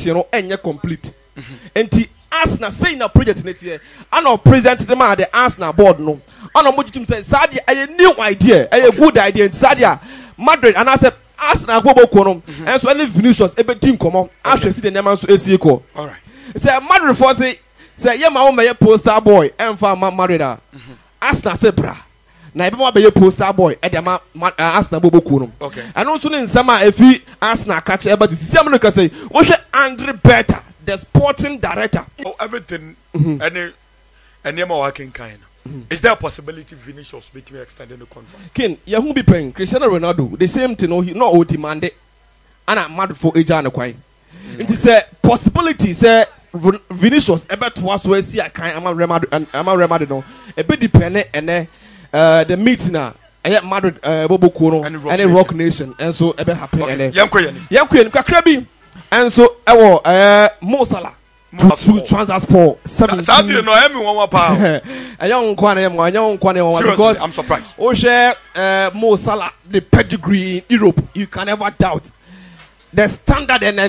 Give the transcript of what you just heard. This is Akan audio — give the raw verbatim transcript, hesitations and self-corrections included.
package you know enye complete enti Arsenal say na project net here and present them at the Arsenal board no ana mo jitum say sadia a new idea a good idea sadia Madrid and I said Arsenal go boko no and so any Vinicius e be team komo ahwe si the name so esie ko all right say Madrid for say say ye ma wo me poster boy emfa Madrid a Arsenal say bra na ebe mo be poster boy e dem Arsenal bo boko no okay and also ne nsama efi Arsenal catch e ba ti si am no ka say wo hwe Andre Berta the sporting director. Oh, everything. Mm-hmm. Any, any more working kind. Mm-hmm. Is there a possibility Vinicius between extending the contract? Ken, you who be paying Cristiano Ronaldo the same thing. No, he no demand it. And I'm mad for age and a coin. It is a possibility. Say Vinicius ever to us where see I can't. I'm a remade. I'm a remade. No, a bit dependent and uh the meeting now. I have Madrid, uh, Bobo Kuno and a Rock Nation, and so ever happen. And young queen, young queen, Kakrabi. And so, I will uh, Mo Salah to transport seventeen. Saturday, no, everyone power. A young Kwane, a young Kwane, because I'm surprised. Oh, share uh, Mo Salah, the pedigree in Europe, you can never doubt the standard and